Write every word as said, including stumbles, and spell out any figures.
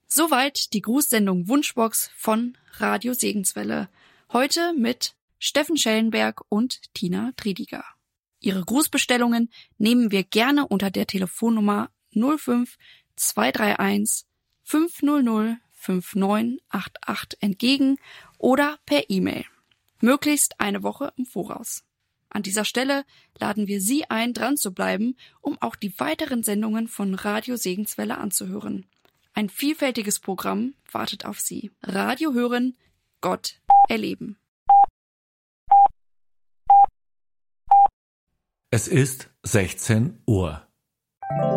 Soweit die Grußsendung Wunschbox von Radio Segenswelle. Heute mit Steffen Schellenberg und Tina Triediger. Ihre Grußbestellungen nehmen wir gerne unter der Telefonnummer null fünf zwei drei eins fünf null null fünf neun acht acht entgegen oder per E-Mail. Möglichst eine Woche im Voraus. An dieser Stelle laden wir Sie ein, dran zu bleiben, um auch die weiteren Sendungen von Radio Segenswelle anzuhören. Ein vielfältiges Programm wartet auf Sie. Radio hören, Gott erleben. Es ist sechzehn Uhr.